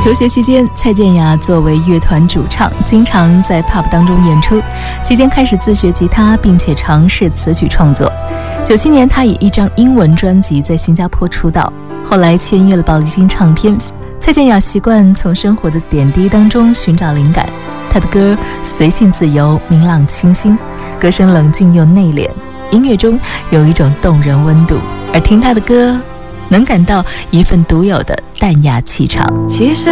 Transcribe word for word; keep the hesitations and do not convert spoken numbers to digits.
求学期间，蔡健雅作为乐团主唱，经常在 pub 当中演出。期间开始自学吉他，并且尝试词曲创作。九七年，她以一张英文专辑在新加坡出道，后来签约了宝丽金唱片。蔡健雅习惯从生活的点滴当中寻找灵感，她的歌随性自由、明朗清新，歌声冷静又内敛，音乐中有一种动人温度，而听她的歌能感到一份独有的淡雅气场。 其实